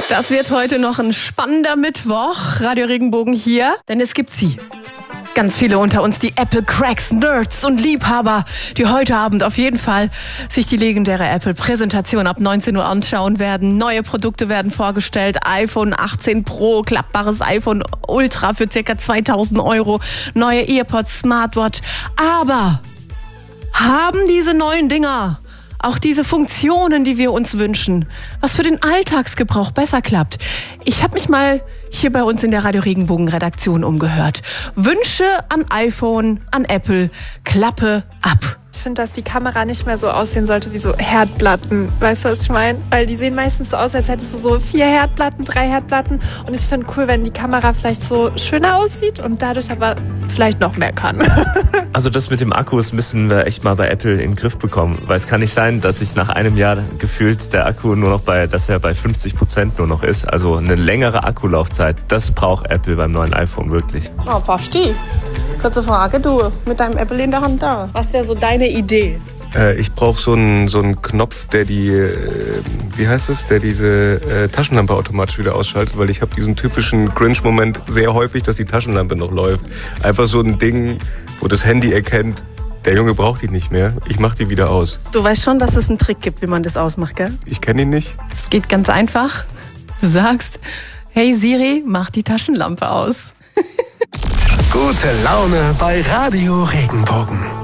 Das wird heute noch ein spannender Mittwoch. Radio Regenbogen hier, denn es gibt sie. Ganz viele unter uns, die Apple-Cracks, Nerds und Liebhaber, die heute Abend auf jeden Fall sich die legendäre Apple-Präsentation ab 19 Uhr anschauen werden. Neue Produkte werden vorgestellt. iPhone 18 Pro, klappbares iPhone Ultra für ca. 2000 €, neue EarPods, Smartwatch. Aber haben diese neuen Dinger auch diese Funktionen, die wir uns wünschen, was für den Alltagsgebrauch besser klappt? Ich habe mich mal hier bei uns in der Radio Regenbogen Redaktion umgehört. Wünsche an iPhone, an Apple, Klappe ab. Ich finde, dass die Kamera nicht mehr so aussehen sollte wie so Herdplatten. Weißt du, was ich meine? Weil die sehen meistens so aus, als hättest du so 4 Herdplatten, 3 Herdplatten. Und ich finde cool, wenn die Kamera vielleicht so schöner aussieht und dadurch aber vielleicht noch mehr kann. Also das mit dem Akkus müssen wir echt mal bei Apple in den Griff bekommen. Weil es kann nicht sein, dass sich nach einem Jahr gefühlt der Akku dass er bei 50% nur noch ist. Also eine längere Akkulaufzeit, das braucht Apple beim neuen iPhone wirklich. Oh, Pasti. Kurze Frage, du mit deinem Apple in der Hand da. Was wäre so deine Idee? Ich brauche so einen Knopf, der der diese Taschenlampe automatisch wieder ausschaltet, weil ich habe diesen typischen Cringe-Moment sehr häufig, dass die Taschenlampe noch läuft. Einfach so ein Ding, wo das Handy erkennt, der Junge braucht die nicht mehr, ich mach die wieder aus. Du weißt schon, dass es einen Trick gibt, wie man das ausmacht, gell? Ich kenne ihn nicht. Es geht ganz einfach. Du sagst, hey Siri, mach die Taschenlampe aus. Gute Laune bei Radio Regenbogen.